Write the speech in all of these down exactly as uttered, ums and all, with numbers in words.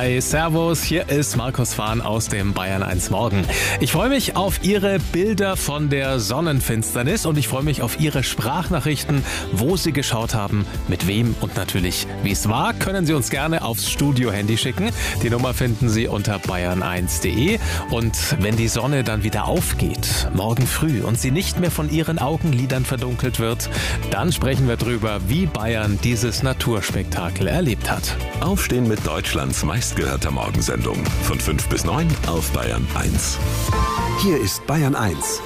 Hi, Servus, hier ist Markus Fahn aus dem Bayern eins Morgen. Ich freue mich auf Ihre Bilder von der Sonnenfinsternis und ich freue mich auf Ihre Sprachnachrichten, wo Sie geschaut haben, mit wem und natürlich wie es war. Können Sie uns gerne aufs Studio-Handy schicken. Die Nummer finden Sie unter bayern eins punkt de. Und wenn die Sonne dann wieder aufgeht, morgen früh, und sie nicht mehr von Ihren Augenlidern verdunkelt wird, dann sprechen wir drüber, wie Bayern dieses Naturspektakel erlebt hat. Aufstehen mit Deutschlands meistgehörter Morgensendung. Von fünf bis neun auf Bayern eins. Hier ist Bayern eins.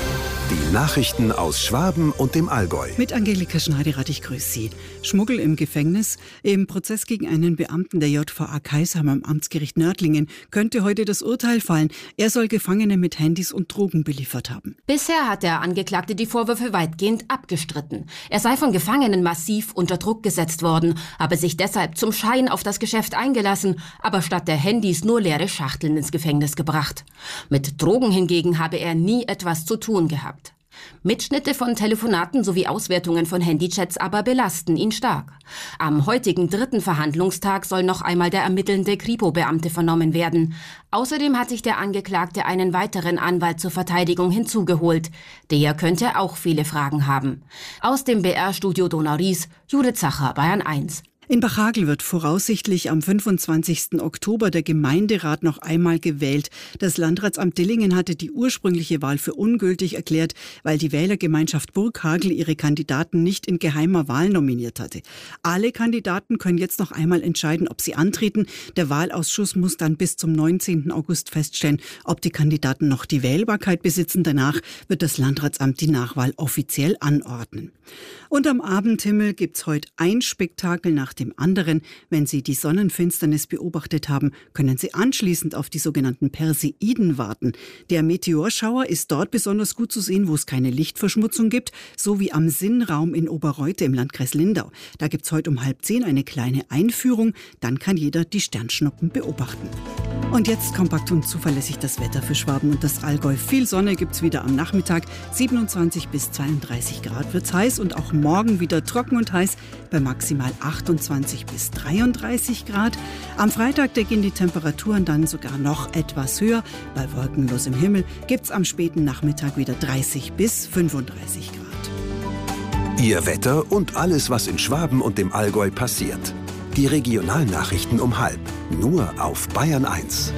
Die Nachrichten aus Schwaben und dem Allgäu. Mit Angelika Schneiderrath, ich grüße Sie. Schmuggel im Gefängnis. Im Prozess gegen einen Beamten der J V A Kaisheim am Amtsgericht Nördlingen könnte heute das Urteil fallen. Er soll Gefangene mit Handys und Drogen beliefert haben. Bisher hat der Angeklagte die Vorwürfe weitgehend abgestritten. Er sei von Gefangenen massiv unter Druck gesetzt worden, habe sich deshalb zum Schein auf das Geschäft eingelassen, aber statt der Handys nur leere Schachteln ins Gefängnis gebracht. Mit Drogen hingegen habe er nie etwas zu tun gehabt. Mitschnitte von Telefonaten sowie Auswertungen von Handychats aber belasten ihn stark. Am heutigen dritten Verhandlungstag soll noch einmal der ermittelnde Kripo-Beamte vernommen werden. Außerdem hat sich der Angeklagte einen weiteren Anwalt zur Verteidigung hinzugeholt. Der könnte auch viele Fragen haben. Aus dem B R-Studio Donau-Ries, Judith Zacher, Bayern eins. In Bachhagel wird voraussichtlich am fünfundzwanzigsten Oktober der Gemeinderat noch einmal gewählt. Das Landratsamt Dillingen hatte die ursprüngliche Wahl für ungültig erklärt, weil die Wählergemeinschaft Burghagel ihre Kandidaten nicht in geheimer Wahl nominiert hatte. Alle Kandidaten können jetzt noch einmal entscheiden, ob sie antreten. Der Wahlausschuss muss dann bis zum neunzehnten August feststellen, ob die Kandidaten noch die Wählbarkeit besitzen. Danach wird das Landratsamt die Nachwahl offiziell anordnen. Und am Abendhimmel gibt's heute ein Spektakel nach dem anderen. Wenn Sie die Sonnenfinsternis beobachtet haben, können Sie anschließend auf die sogenannten Perseiden warten. Der Meteorschauer ist dort besonders gut zu sehen, wo es keine Lichtverschmutzung gibt, so wie am Sinnraum in Oberreute im Landkreis Lindau. Da gibt's heute um halb zehn eine kleine Einführung, dann kann jeder die Sternschnuppen beobachten. Und jetzt kompakt und zuverlässig das Wetter für Schwaben und das Allgäu. Viel Sonne gibt's wieder am Nachmittag, siebenundzwanzig bis zweiunddreißig Grad wird's heiß und auch morgen wieder trocken und heiß bei maximal achtundzwanzig bis dreiunddreißig Grad. Am Freitag, da gehen die Temperaturen dann sogar noch etwas höher. Bei wolkenlosem Himmel gibt's am späten Nachmittag wieder dreißig bis fünfunddreißig Grad. Ihr Wetter und alles, was in Schwaben und dem Allgäu passiert. Die Regionalnachrichten um halb. Nur auf Bayern eins.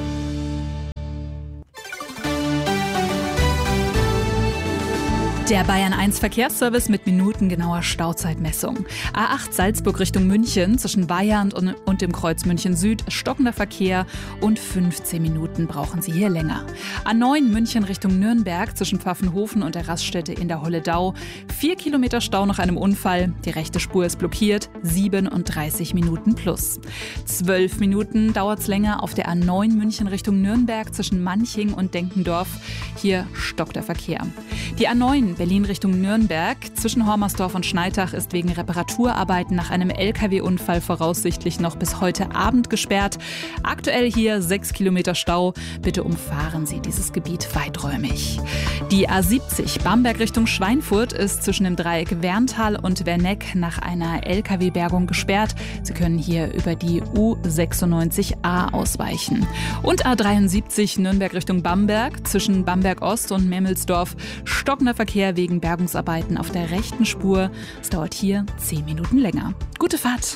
Der Bayern eins Verkehrsservice mit minutengenauer Stauzeitmessung. A acht Salzburg Richtung München zwischen Bayern und, und dem Kreuz München Süd stockender Verkehr und fünfzehn Minuten brauchen Sie hier länger. A neun München Richtung Nürnberg zwischen Pfaffenhofen und der Raststätte in der Holledau. Vier Kilometer Stau nach einem Unfall. Die rechte Spur ist blockiert. siebenunddreißig Minuten plus. Zwölf Minuten dauert es länger auf der A neun München Richtung Nürnberg zwischen Manching und Denkendorf. Hier stockt der Verkehr. Die A neun Berlin Richtung Nürnberg zwischen Hormersdorf und Schneitach ist wegen Reparaturarbeiten nach einem L K W-Unfall voraussichtlich noch bis heute Abend gesperrt. Aktuell hier sechs Kilometer Stau. Bitte umfahren Sie dieses Gebiet weiträumig. Die A siebzig Bamberg Richtung Schweinfurt ist zwischen dem Dreieck Werntal und Werneck nach einer L K W-Bergung gesperrt. Sie können hier über die U sechsundneunzig A ausweichen. Und A dreiundsiebzig Nürnberg Richtung Bamberg zwischen Bamberg Ost und Memmelsdorf stockender Verkehr wegen Bergungsarbeiten auf der rechten Spur. Es dauert hier zehn Minuten länger. Gute Fahrt!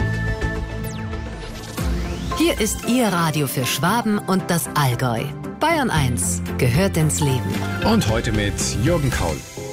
Hier ist Ihr Radio für Schwaben und das Allgäu. Bayern eins gehört ins Leben. Und heute mit Jürgen Kaul.